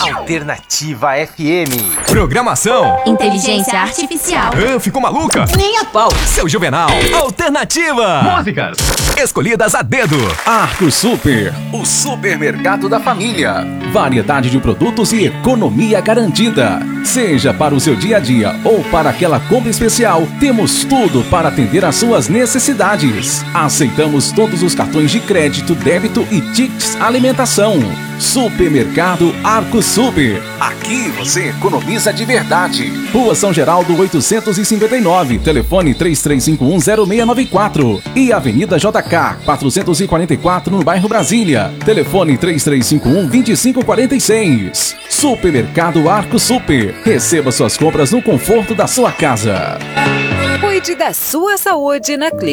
Alternativa FM. Programação. Inteligência artificial. Ficou maluca? Nem a pau. Seu Juvenal. Alternativa. Músicas escolhidas a dedo. Arco Super, O supermercado da família. variedade de produtos e economia garantida. Seja para o seu dia a dia ou para aquela compra especial, temos tudo para atender às suas necessidades. Aceitamos todos os cartões de crédito, débito e tickets alimentação. Supermercado Arco Super. Aqui você economiza de verdade. Rua São Geraldo 859, telefone 33510694 e Avenida JK 444 no bairro Brasília, telefone 33512546. Supermercado Arco Super. Receba suas compras no conforto da sua casa. Cuide da sua saúde na clínica.